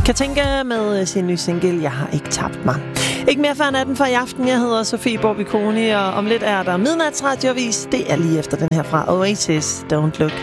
Katinka med sin nye single, Jeg har ikke tabt mig. Ikke mere før natten for i aften. Jeg hedder Sofie Borbikoni, og om lidt er der midnatsradioavis. Det er lige efter den her fra Oasis, Don't Look